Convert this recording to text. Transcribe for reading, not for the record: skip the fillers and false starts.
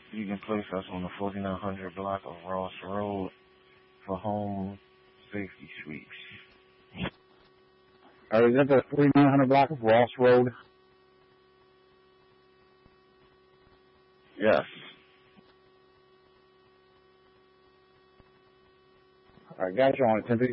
You can place us on the 4900 block of Ross Road for home safety sweeps. Is that the 4900 block of Ross Road? Yes. All right, guys, you're on 10